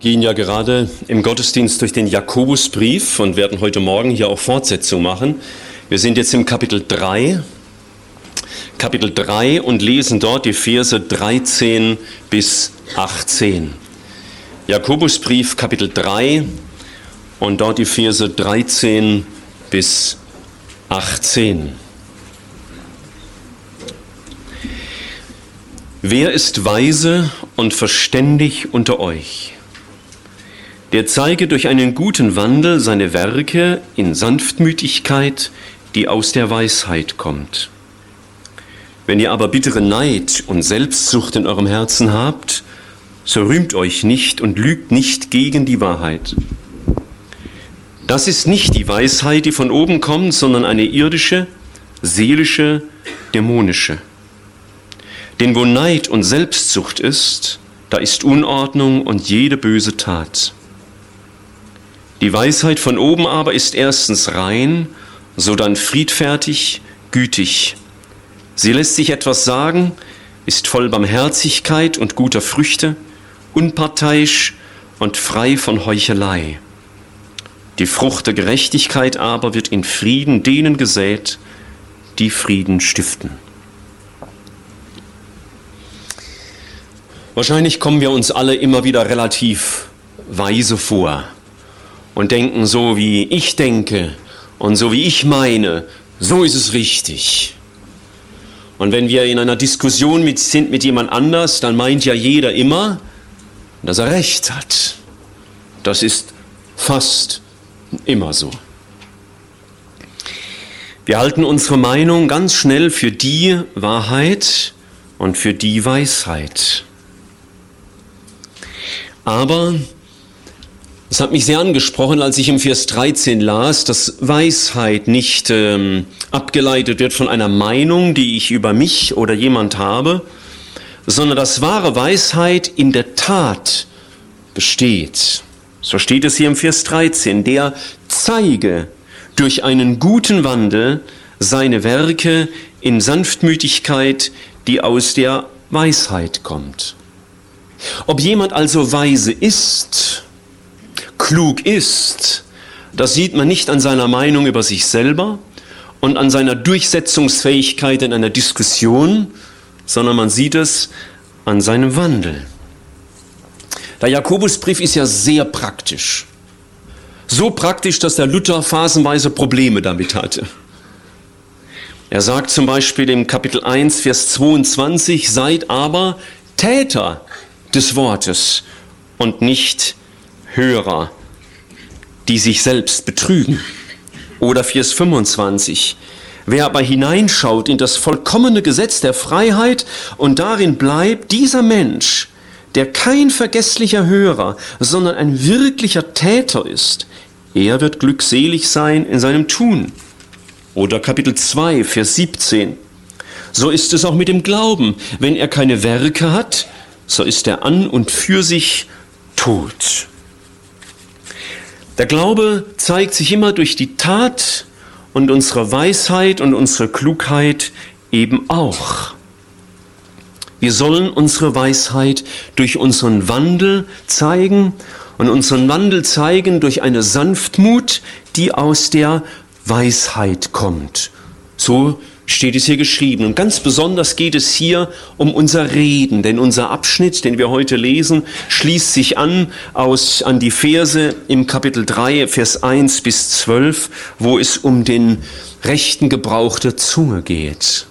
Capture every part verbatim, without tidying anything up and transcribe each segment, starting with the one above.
Wir gehen ja gerade im Gottesdienst durch den Jakobusbrief und werden heute Morgen hier auch Fortsetzung machen. Wir sind jetzt im Kapitel drei, Kapitel drei und lesen dort die Verse dreizehn bis achtzehn. Jakobusbrief, Kapitel drei und dort die Verse dreizehn bis achtzehn. Wer ist weise und verständig unter euch? Der zeige durch einen guten Wandel seine Werke in Sanftmütigkeit, die aus der Weisheit kommt. Wenn ihr aber bittere Neid und Selbstsucht in eurem Herzen habt, so rühmt euch nicht und lügt nicht gegen die Wahrheit. Das ist nicht die Weisheit, die von oben kommt, sondern eine irdische, seelische, dämonische. Denn wo Neid und Selbstsucht ist, da ist Unordnung und jede böse Tat. Die Weisheit von oben aber ist erstens rein, sodann friedfertig, gütig. Sie lässt sich etwas sagen, ist voll Barmherzigkeit und guter Früchte, unparteiisch und frei von Heuchelei. Die Frucht der Gerechtigkeit aber wird in Frieden denen gesät, die Frieden stiften. Wahrscheinlich kommen wir uns alle immer wieder relativ weise vor und denken, so wie ich denke und so wie ich meine, so ist es richtig. Und wenn wir in einer Diskussion mit, sind mit jemand anders, dann meint ja jeder immer, dass er recht hat. Das ist fast immer so. Wir halten unsere Meinung ganz schnell für die Wahrheit und für die Weisheit. Aber es hat mich sehr angesprochen, als ich im Vers dreizehn las, dass Weisheit nicht ähm, abgeleitet wird von einer Meinung, die ich über mich oder jemand habe, sondern dass wahre Weisheit in der Tat besteht. So steht es hier im Vers dreizehn, der zeige durch einen guten Wandel seine Werke in Sanftmütigkeit, die aus der Weisheit kommt. Ob jemand also weise ist, klug ist, das sieht man nicht an seiner Meinung über sich selber und an seiner Durchsetzungsfähigkeit in einer Diskussion, sondern man sieht es an seinem Wandel. Der Jakobusbrief ist ja sehr praktisch. So praktisch, dass der Luther phasenweise Probleme damit hatte. Er sagt zum Beispiel im Kapitel eins, Vers zweiundzwanzig, seid aber Täter des Wortes und nicht Hörer, die sich selbst betrügen. Oder Vers fünfundzwanzig. Wer aber hineinschaut in das vollkommene Gesetz der Freiheit und darin bleibt, dieser Mensch, der kein vergesslicher Hörer, sondern ein wirklicher Täter ist, er wird glückselig sein in seinem Tun. Oder Kapitel zwei, Vers siebzehn. So ist es auch mit dem Glauben. Wenn er keine Werke hat, so ist er an und für sich tot. Der Glaube zeigt sich immer durch die Tat und unsere Weisheit und unsere Klugheit eben auch. Wir sollen unsere Weisheit durch unseren Wandel zeigen und unseren Wandel zeigen durch eine Sanftmut, die aus der Weisheit kommt. So steht es hier geschrieben. Und ganz besonders geht es hier um unser Reden, denn unser Abschnitt, den wir heute lesen, schließt sich an aus, an die Verse im Kapitel drei, Vers eins bis zwölf, wo es um den rechten Gebrauch der Zunge geht.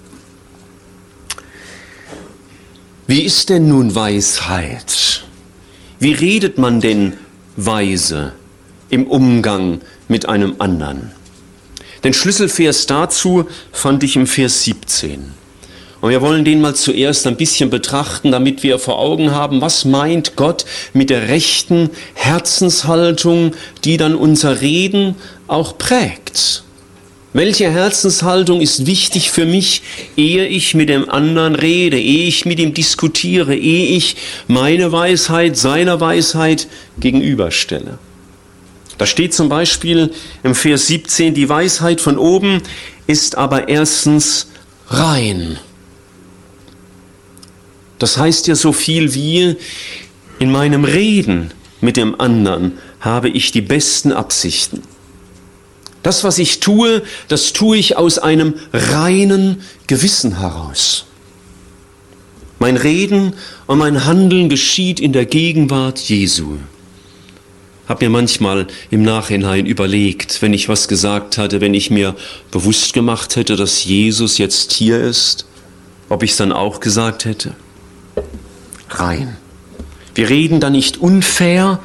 Wie ist denn nun Weisheit? Wie redet man denn weise im Umgang mit einem anderen? Den Schlüsselvers dazu fand ich im Vers siebzehn. Und wir wollen den mal zuerst ein bisschen betrachten, damit wir vor Augen haben, was meint Gott mit der rechten Herzenshaltung, die dann unser Reden auch prägt. Welche Herzenshaltung ist wichtig für mich, ehe ich mit dem anderen rede, ehe ich mit ihm diskutiere, ehe ich meine Weisheit seiner Weisheit gegenüberstelle? Da steht zum Beispiel im Vers siebzehn, die Weisheit von oben ist aber erstens rein. Das heißt ja so viel wie, in meinem Reden mit dem anderen habe ich die besten Absichten. Das, was ich tue, das tue ich aus einem reinen Gewissen heraus. Mein Reden und mein Handeln geschieht in der Gegenwart Jesu. Hab mir manchmal im Nachhinein überlegt, wenn ich was gesagt hatte, wenn ich mir bewusst gemacht hätte, dass Jesus jetzt hier ist, ob ich es dann auch gesagt hätte. Rein. Wir reden da nicht unfair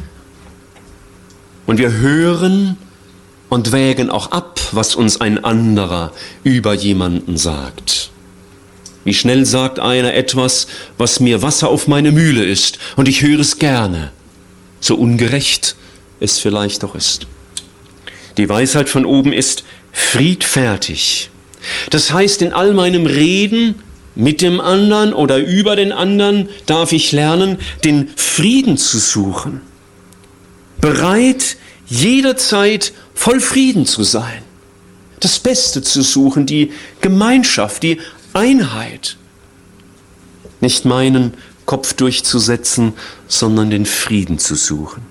und wir hören und wägen auch ab, was uns ein anderer über jemanden sagt. Wie schnell sagt einer etwas, was mir Wasser auf meine Mühle ist, und ich höre es gerne, so ungerecht es vielleicht auch ist. Die Weisheit von oben ist friedfertig. Das heißt, in all meinem Reden mit dem anderen oder über den anderen darf ich lernen, den Frieden zu suchen. Bereit, jederzeit voll Frieden zu sein. Das Beste zu suchen, die Gemeinschaft, die Einheit. Nicht meinen Kopf durchzusetzen, sondern den Frieden zu suchen.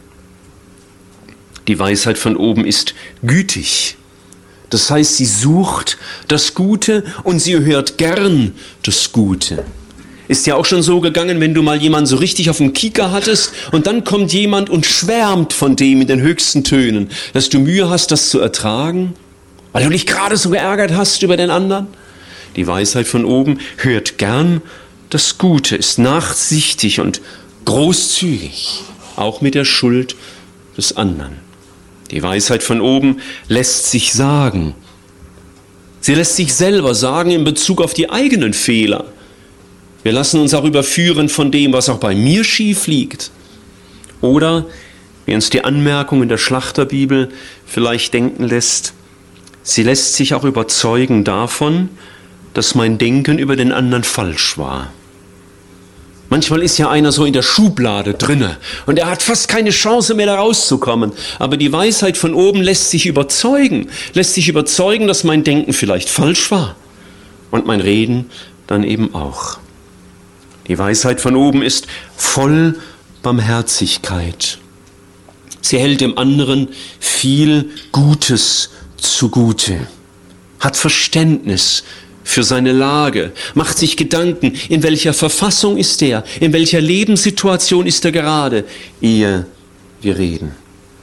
Die Weisheit von oben ist gütig. Das heißt, sie sucht das Gute und sie hört gern das Gute. Ist ja auch schon so gegangen, wenn du mal jemanden so richtig auf dem Kieker hattest und dann kommt jemand und schwärmt von dem in den höchsten Tönen, dass du Mühe hast, das zu ertragen, weil du dich gerade so geärgert hast über den anderen. Die Weisheit von oben hört gern das Gute, ist nachsichtig und großzügig, auch mit der Schuld des anderen. Die Weisheit von oben lässt sich sagen. Sie lässt sich selber sagen in Bezug auf die eigenen Fehler. Wir lassen uns auch überführen von dem, was auch bei mir schief liegt. Oder, wie uns die Anmerkung in der Schlachterbibel vielleicht denken lässt, sie lässt sich auch überzeugen davon, dass mein Denken über den anderen falsch war. Manchmal ist ja einer so in der Schublade drinne und er hat fast keine Chance mehr, da rauszukommen. Aber die Weisheit von oben lässt sich überzeugen, lässt sich überzeugen, dass mein Denken vielleicht falsch war und mein Reden dann eben auch. Die Weisheit von oben ist voll Barmherzigkeit. Sie hält dem anderen viel Gutes zugute, hat Verständnis für seine Lage, macht sich Gedanken, in welcher Verfassung ist er, in welcher Lebenssituation ist er gerade, ehe wir reden.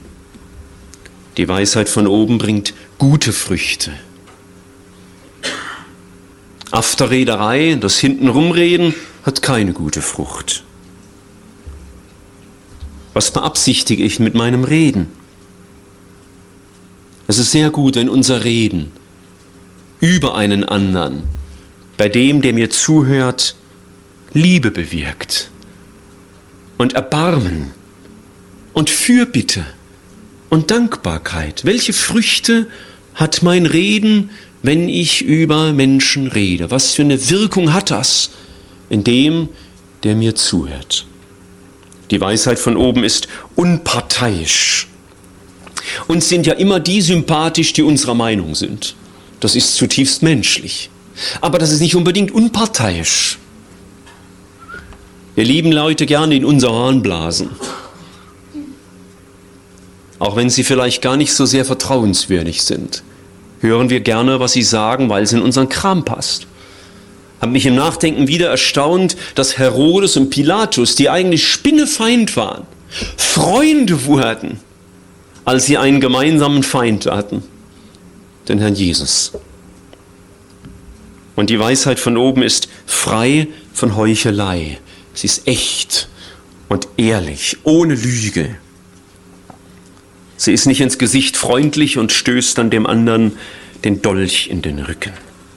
Die Weisheit von oben bringt gute Früchte. Afterrederei, das Hintenrumreden, hat keine gute Frucht. Was beabsichtige ich mit meinem Reden? Es ist sehr gut, wenn unser Reden über einen anderen, bei dem, der mir zuhört, Liebe bewirkt und Erbarmen und Fürbitte und Dankbarkeit. Welche Früchte hat mein Reden, wenn ich über Menschen rede? Was für eine Wirkung hat das in dem, der mir zuhört? Die Weisheit von oben ist unparteiisch. Uns sind ja immer die sympathisch, die unserer Meinung sind. Das ist zutiefst menschlich. Aber das ist nicht unbedingt unparteiisch. Wir lieben Leute gerne in unser Horn blasen. Auch wenn sie vielleicht gar nicht so sehr vertrauenswürdig sind, hören wir gerne, was sie sagen, weil es in unseren Kram passt. Habe mich im Nachdenken wieder erstaunt, dass Herodes und Pilatus, die eigentlich spinnefeind waren, Freunde wurden, als sie einen gemeinsamen Feind hatten, den Herrn Jesus. Und die Weisheit von oben ist frei von Heuchelei. Sie ist echt und ehrlich, ohne Lüge. Sie ist nicht ins Gesicht freundlich und stößt dann dem anderen den Dolch in den Rücken.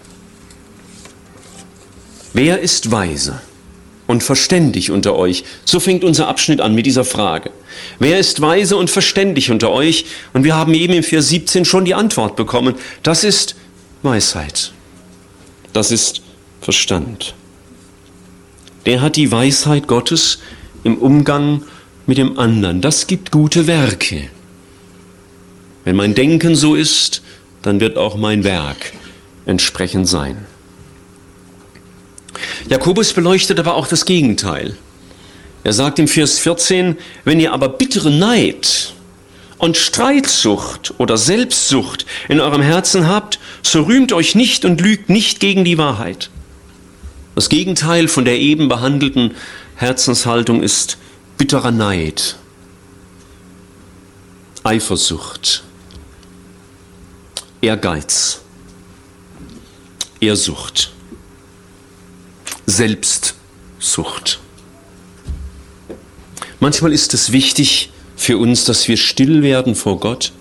Wer ist weise und verständig unter euch? So fängt unser Abschnitt an mit dieser Frage. Wer ist weise und verständig unter euch? Und wir haben eben im Vers siebzehn schon die Antwort bekommen. Das ist Weisheit. Das ist Verstand. Der hat die Weisheit Gottes im Umgang mit dem anderen. Das gibt gute Werke. Wenn mein Denken so ist, dann wird auch mein Werk entsprechend sein. Jakobus beleuchtet aber auch das Gegenteil. Er sagt im Vers vierzehn, wenn ihr aber bittere Neid und Streitsucht oder Selbstsucht in eurem Herzen habt, so rühmt euch nicht und lügt nicht gegen die Wahrheit. Das Gegenteil von der eben behandelten Herzenshaltung ist bitterer Neid, Eifersucht, Ehrgeiz, Ehrsucht, Selbstsucht. Manchmal ist es wichtig für uns, dass wir still werden vor Gott,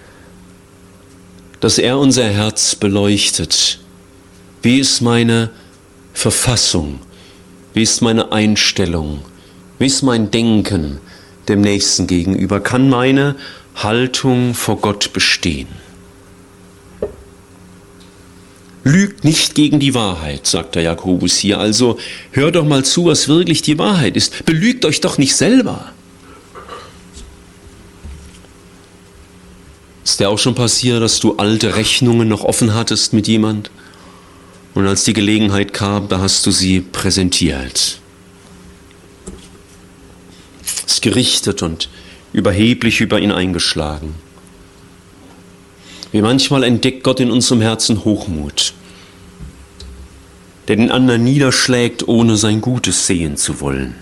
dass er unser Herz beleuchtet. Wie ist meine Verfassung? Wie ist meine Einstellung? Wie ist mein Denken dem Nächsten gegenüber? Kann meine Haltung vor Gott bestehen? Lügt nicht gegen die Wahrheit, sagt der Jakobus hier. Also hört doch mal zu, was wirklich die Wahrheit ist. Belügt euch doch nicht selber. Ist dir auch schon passiert, dass du alte Rechnungen noch offen hattest mit jemand? Und als die Gelegenheit kam, da hast du sie präsentiert. Ist gerichtet und überheblich über ihn eingeschlagen. Wie manchmal entdeckt Gott in unserem Herzen Hochmut, der den anderen niederschlägt, ohne sein Gutes sehen zu wollen.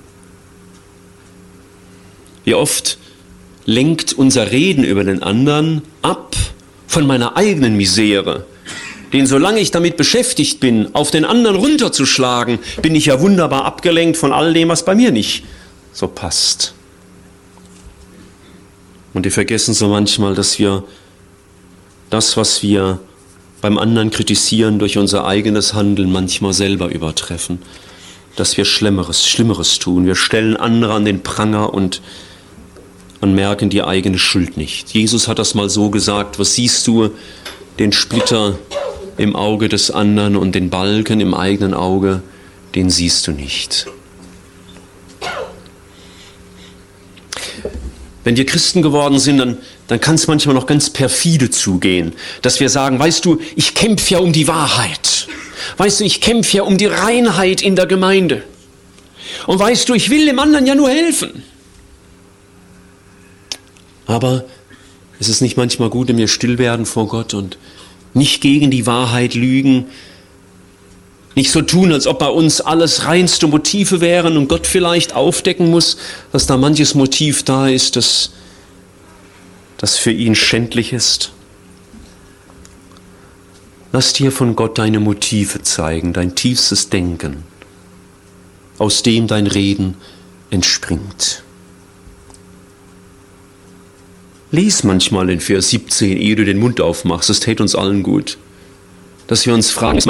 Wie oft lenkt unser Reden über den anderen ab von meiner eigenen Misere. Denn solange ich damit beschäftigt bin, auf den anderen runterzuschlagen, bin ich ja wunderbar abgelenkt von all dem, was bei mir nicht so passt. Und wir vergessen so manchmal, dass wir das, was wir beim anderen kritisieren, durch unser eigenes Handeln manchmal selber übertreffen. Dass wir Schlimmeres, Schlimmeres tun. Wir stellen andere an den Pranger und, und merken die eigene Schuld nicht. Jesus hat das mal so gesagt: Was siehst du, den Splitter im Auge des anderen und den Balken im eigenen Auge, den siehst du nicht. Wenn wir Christen geworden sind, dann, dann kann es manchmal noch ganz perfide zugehen, dass wir sagen, weißt du, ich kämpfe ja um die Wahrheit. Weißt du, ich kämpfe ja um die Reinheit in der Gemeinde. Und weißt du, ich will dem anderen ja nur helfen. Aber ist es nicht manchmal gut, wenn wir still werden vor Gott und nicht gegen die Wahrheit lügen, nicht so tun, als ob bei uns alles reinste Motive wären und Gott vielleicht aufdecken muss, dass da manches Motiv da ist, das, das für ihn schändlich ist? Lass dir von Gott deine Motive zeigen, dein tiefstes Denken, aus dem dein Reden entspringt. Lies manchmal in Vers siebzehn, ehe du den Mund aufmachst, das täte uns allen gut, dass wir uns fragen,